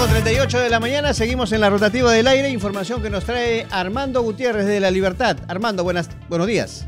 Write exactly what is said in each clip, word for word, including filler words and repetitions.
treinta y ocho de la mañana, seguimos en la rotativa del aire, información que nos trae Armando Gutiérrez de La Libertad. Armando, buenas, buenos días.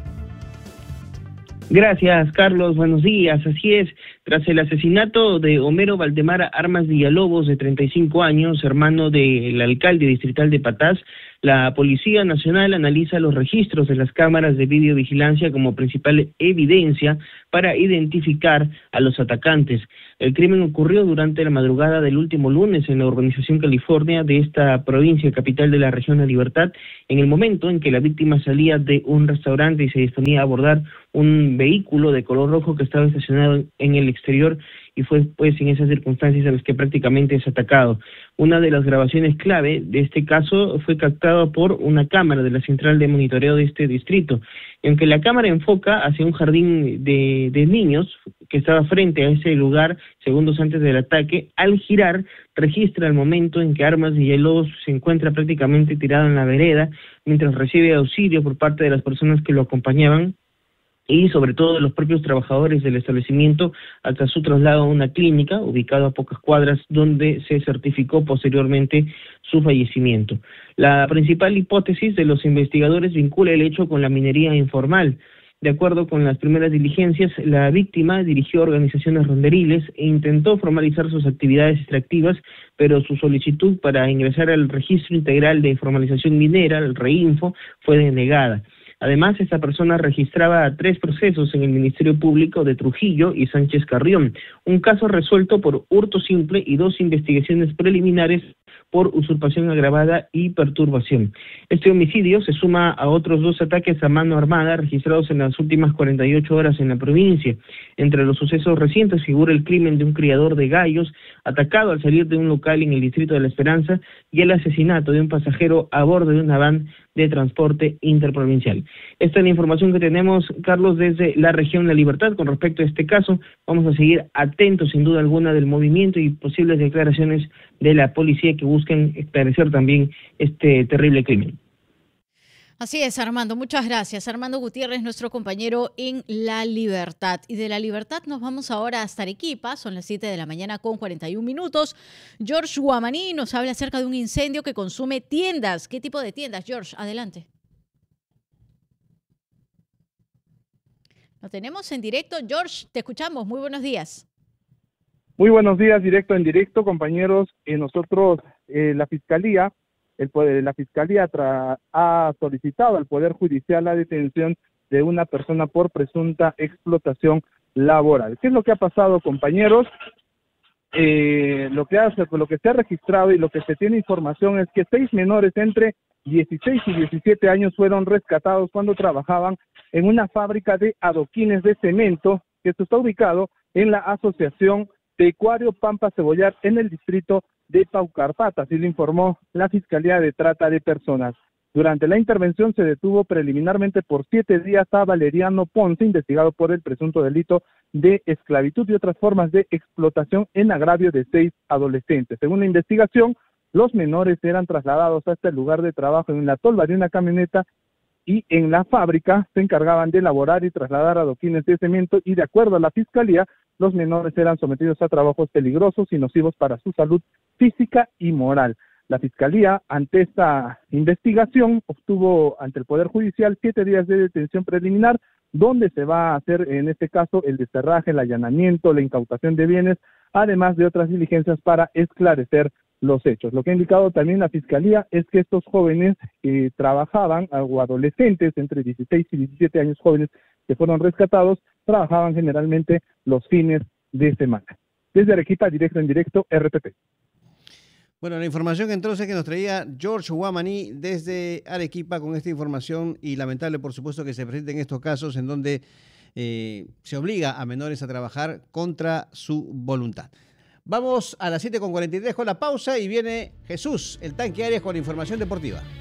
Gracias, Carlos. Buenos días. Así es, tras el asesinato de Homero Valdemar Armas Villalobos, de treinta y cinco años, hermano del alcalde distrital de Patás, la Policía Nacional analiza los registros de las cámaras de videovigilancia como principal evidencia para identificar a los atacantes. El crimen ocurrió durante la madrugada del último lunes en la urbanización California de esta provincia capital de la región La Libertad, en el momento en que la víctima salía de un restaurante y se disponía a abordar un vehículo de color rojo que estaba estacionado en el exterior, y fue pues en esas circunstancias en las que prácticamente es atacado. Una de las grabaciones clave de este caso fue captada por una cámara de la central de monitoreo de este distrito. Y aunque la cámara enfoca hacia un jardín de, de niños que estaba frente a ese lugar segundos antes del ataque, al girar registra el momento en que Armas Villalobos se encuentra prácticamente tirado en la vereda mientras recibe auxilio por parte de las personas que lo acompañaban, y sobre todo de los propios trabajadores del establecimiento, hasta su traslado a una clínica ubicada a pocas cuadras, donde se certificó posteriormente su fallecimiento. La principal hipótesis de los investigadores vincula el hecho con la minería informal. De acuerdo con las primeras diligencias, la víctima dirigió organizaciones ronderiles e intentó formalizar sus actividades extractivas, pero su solicitud para ingresar al registro integral de formalización minera, el REINFO, fue denegada. Además, esta persona registraba tres procesos en el Ministerio Público de Trujillo y Sánchez Carrión, un caso resuelto por hurto simple y dos investigaciones preliminares por usurpación agravada y perturbación. Este homicidio se suma a otros dos ataques a mano armada registrados en las últimas cuarenta y ocho horas en la provincia. Entre los sucesos recientes figura el crimen de un criador de gallos atacado al salir de un local en el distrito de La Esperanza y el asesinato de un pasajero a bordo de una van de transporte interprovincial. Esta es la información que tenemos, Carlos, desde la región La Libertad con respecto a este caso. Vamos a seguir atentos, sin duda alguna, del movimiento y posibles declaraciones de la policía que busquen esclarecer también este terrible crimen. Así es, Armando. Muchas gracias. Armando Gutiérrez, nuestro compañero en La Libertad. Y de La Libertad nos vamos ahora hasta Arequipa. Son las siete de la mañana con cuarenta y un minutos. George Guamaní nos habla acerca de un incendio que consume tiendas. ¿Qué tipo de tiendas, George? Adelante. Lo tenemos en directo. George, te escuchamos. Muy buenos días. Muy buenos días, directo en directo, compañeros. Eh, nosotros, eh, la Fiscalía, el poder, la Fiscalía tra, ha solicitado al Poder Judicial la detención de una persona por presunta explotación laboral. ¿Qué es lo que ha pasado, compañeros? Eh, lo que hace, lo que se ha registrado y lo que se tiene información es que seis menores entre dieciséis y diecisiete años fueron rescatados cuando trabajaban en una fábrica de adoquines de cemento que está ubicado en la Asociación Pecuario Pampa Cebollar en el distrito de Paucarpata, así lo informó la Fiscalía de Trata de Personas. Durante la intervención se detuvo preliminarmente por siete días a Valeriano Ponce, investigado por el presunto delito de esclavitud y otras formas de explotación en agravio de seis adolescentes. Según la investigación, los menores eran trasladados hasta el lugar de trabajo en la tolva de una camioneta y en la fábrica se encargaban de elaborar y trasladar adoquines de cemento y, de acuerdo a la Fiscalía, los menores eran sometidos a trabajos peligrosos y nocivos para su salud física y moral. La Fiscalía, ante esta investigación, obtuvo ante el Poder Judicial siete días de detención preliminar, donde se va a hacer, en este caso, el desterraje, el allanamiento, la incautación de bienes, además de otras diligencias para esclarecer los hechos. Lo que ha indicado también la Fiscalía es que estos jóvenes que trabajaban, o adolescentes entre dieciséis y diecisiete años jóvenes que fueron rescatados, trabajaban generalmente los fines de semana. Desde Arequipa, directo en directo, R T P. Bueno, la información entonces que nos traía George Guamaní desde Arequipa con esta información, y lamentable por supuesto que se presenten estos casos en donde eh, se obliga a menores a trabajar contra su voluntad. Vamos a las siete con cuarenta y tres con la pausa y viene Jesús, el tanque Arias, con la información deportiva.